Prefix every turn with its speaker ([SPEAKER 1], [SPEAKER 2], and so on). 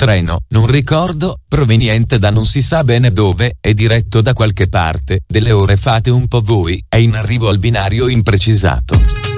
[SPEAKER 1] treno, non ricordo, proveniente da non si sa bene dove, e diretto da qualche parte, delle ore fate un po' voi, è in arrivo al binario imprecisato.